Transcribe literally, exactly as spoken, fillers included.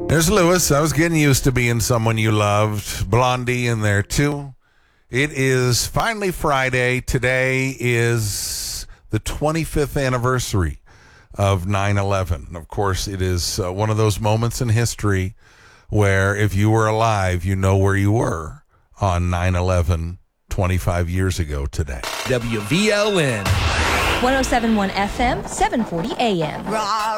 There's Lewis. I was getting used to being someone you loved. Blondie in there, too. It is finally Friday. Today is the twenty-fifth anniversary of nine eleven. Of course, it is uh, one of those moments in history where if you were alive, you know where you were on nine eleven twenty-five years ago today. W V L N one oh seven point one F M, seven forty A M.